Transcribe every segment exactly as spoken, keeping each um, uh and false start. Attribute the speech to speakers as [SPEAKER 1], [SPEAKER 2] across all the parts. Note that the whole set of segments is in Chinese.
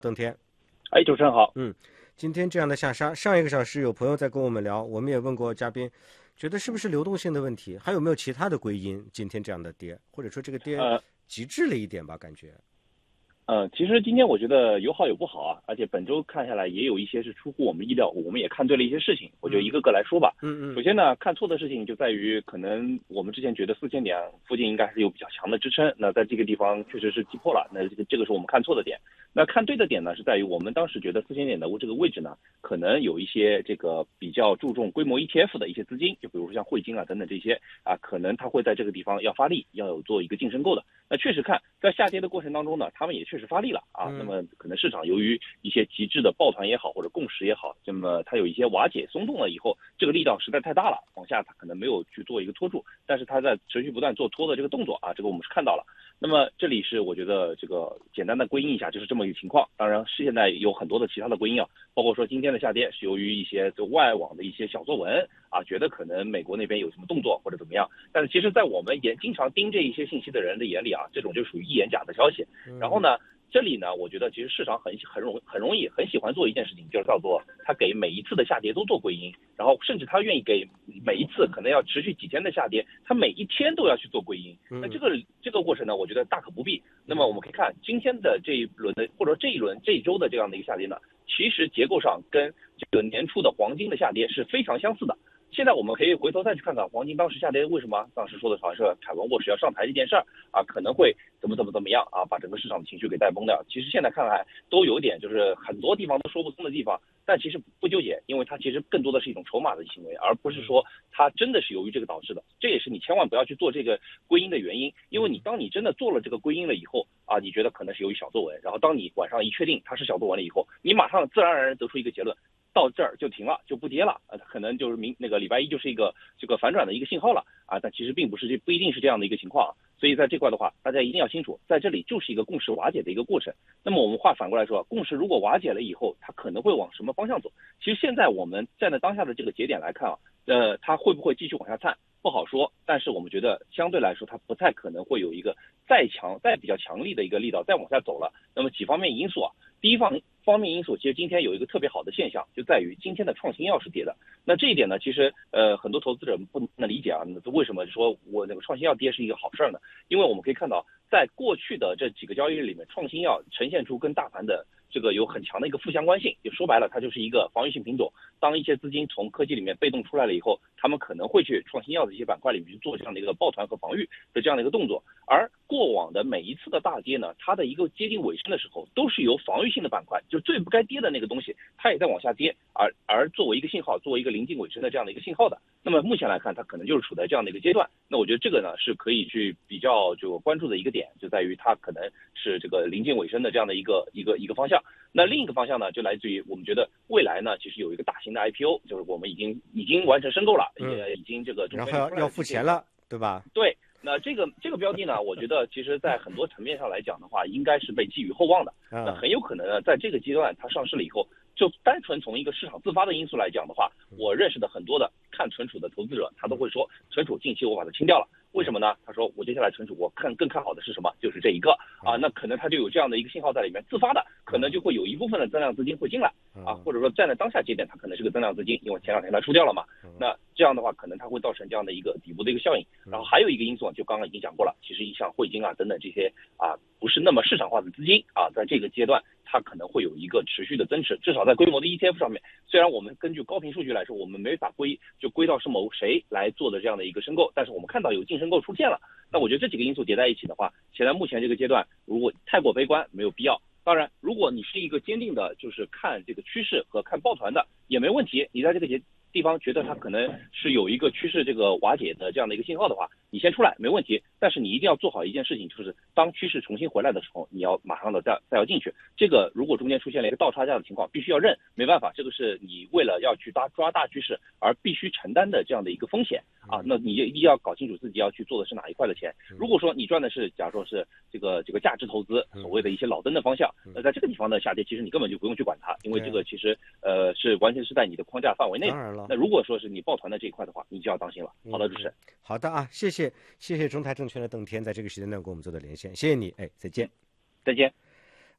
[SPEAKER 1] 邓天。
[SPEAKER 2] 哎，主持人好。
[SPEAKER 1] 嗯，今天这样的下杀，上一个小时有朋友在跟我们聊，我们也问过嘉宾，觉得是不是流动性的问题，还有没有其他的归因？今天这样的跌，或者说这个跌极致了一点吧，感觉。
[SPEAKER 2] 呃，其实今天我觉得有好有不好啊，而且本周看下来也有一些是出乎我们意料，我们也看对了一些事情，我就一个个来说吧。
[SPEAKER 1] 嗯嗯。
[SPEAKER 2] 首先呢，看错的事情就在于可能我们之前觉得四千点附近应该是有比较强的支撑，那在这个地方确实是击破了，那这个这个是我们看错的点。那看对的点呢，是在于我们当时觉得四千点的这个位置呢，可能有一些这个比较注重规模 E T F 的一些资金，就比如说像汇金啊等等这些啊，可能它会在这个地方要发力，要有做一个净申购的。那确实看在下跌的过程当中呢，他们也确实发力了啊。那么可能市场由于一些极致的抱团也好，或者共识也好，那么它有一些瓦解松动了以后，这个力道实在太大了，往下它可能没有去做一个拖住，但是它在持续不断做拖的这个动作啊，这个我们是看到了。那么这里是我觉得这个简单的归因一下，就是这么一个情况。当然是现在有很多的其他的归因啊，包括说今天的下跌是由于一些外网的一些小作文啊，觉得可能美国那边有什么动作或者怎么样。但是其实在我们也经常盯这一些信息的人的眼里啊，这种就属于一言假的消息。然后呢，这里呢，我觉得其实市场很很容很容易很喜欢做一件事情，就是叫做他给每一次的下跌都做归因，然后甚至他愿意给每一次可能要持续几天的下跌，他每一天都要去做归因。那这个这个过程呢，我觉得大可不必。那么我们可以看今天的这一轮的，或者这一轮这一周的这样的一个下跌呢，其实结构上跟这个年初的黄金的下跌是非常相似的。现在我们可以回头再去看看黄金当时下跌为什么，当时说的好像是凯文沃什要上台这件事儿啊，可能会怎么怎么怎么样啊，把整个市场的情绪给带崩掉。其实现在看来都有点就是很多地方都说不通的地方，但其实不纠结，因为它其实更多的是一种筹码的行为，而不是说它真的是由于这个导致的。这也是你千万不要去做这个归因的原因，因为你当你真的做了这个归因了以后啊，你觉得可能是由于小作文，然后当你晚上一确定它是小作文了以后，你马上自然而然得出一个结论。到这儿就停了，就不跌了，呃，可能就是明那个礼拜一就是一个这个反转的一个信号了啊，但其实并不是，这不一定是这样的一个情况，所以在这块的话，大家一定要清楚，在这里就是一个共识瓦解的一个过程。那么我们话反过来说，共识如果瓦解了以后，它可能会往什么方向走？其实现在我们站在当下的这个节点来看啊，呃，它会不会继续往下探？不好说，但是我们觉得相对来说，它不太可能会有一个再强、再比较强力的一个力道再往下走了。那么几方面因素啊，第一方方面因素，其实今天有一个特别好的现象，就在于今天的创新药是跌的。那这一点呢，其实呃很多投资者不能理解啊，那为什么说我那个创新药跌是一个好事儿呢？因为我们可以看到，在过去的这几个交易日里面，创新药呈现出跟大盘的这个有很强的一个负相关性，就说白了，它就是一个防御性品种。当一些资金从科技里面被动出来了以后，他们可能会去创新药的一些板块里面去做这样的一个抱团和防御的这样的一个动作。而过往的每一次的大跌呢，它的一个接近尾声的时候，都是由防御性的板块，就最不该跌的那个东西，它也在往下跌，而而作为一个信号，作为一个临近尾声的这样的一个信号的。那么目前来看，它可能就是处在这样的一个阶段。那我觉得这个呢是可以去比较就关注的一个点，就在于它可能是这个临近尾声的这样的一个一个一个方向。那另一个方向呢，就来自于我们觉得未来呢，其实有一个大型的 I P O， 就是我们已经已经完成申购了，
[SPEAKER 1] 嗯、
[SPEAKER 2] 也已经这个
[SPEAKER 1] 然后要要付钱了，对吧？
[SPEAKER 2] 对。那这个这个标的呢，我觉得其实在很多层面上来讲的话，应该是被寄予厚望的。那很有可能呢，在这个阶段它上市了以后，就单纯从一个市场自发的因素来讲的话，我认识的很多的看存储的投资者，他都会说，存储近期我把它清掉了。为什么呢？他说我接下来存储我看更看好的是什么？就是这一个啊，那可能他就有这样的一个信号在里面，自发的可能就会有一部分的增量资金会进来啊，或者说站在当下节点，它可能是个增量资金，因为前两天它出掉了嘛。那这样的话，可能它会造成这样的一个底部的一个效应。然后还有一个因素，就刚刚已经讲过了，其实像汇金啊等等这些啊不是那么市场化的资金啊，在这个阶段它可能会有一个持续的增持，至少在规模的 E T F 上面，虽然我们根据高频数据来说，我们没法归就归到是某谁来做的这样的一个申购，但是我们看到有净申购出现了。那我觉得这几个因素叠在一起的话，现在目前这个阶段，如果太过悲观，没有必要。当然，如果你是一个坚定的，就是看这个趋势和看抱团的，也没问题。你在这个节地方觉得它可能是有一个趋势这个瓦解的这样的一个信号的话，你先出来没问题。但是你一定要做好一件事情，就是当趋势重新回来的时候，你要马上的再再要进去。这个如果中间出现了一个倒差价的情况，必须要认，没办法，这个是你为了要去抓抓大趋势而必须承担的这样的一个风险啊。那你一定要搞清楚自己要去做的是哪一块的钱。如果说你赚的是，假如说是这个这个价值投资，所谓的一些老登的方向，那在这个地方的下跌，其实你根本就不用去管它，因为这个其实呃是完全是在你的框架范围内的。那如果说是你抱团的这一块的话，你就要当心了。好的，主持人。
[SPEAKER 1] 好的啊，谢谢谢谢中泰证券的邓天在这个时间段跟我们做的连线，谢谢你，哎，再见，
[SPEAKER 2] 再见。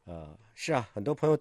[SPEAKER 1] 呃，是啊，很多朋友